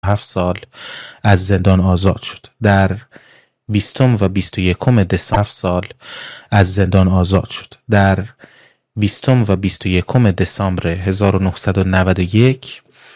7 سال از زندان آزاد شد. در 20 و 21 دسامبر 7 سال از زندان آزاد شد. در 20 و 21 دسامبر 1991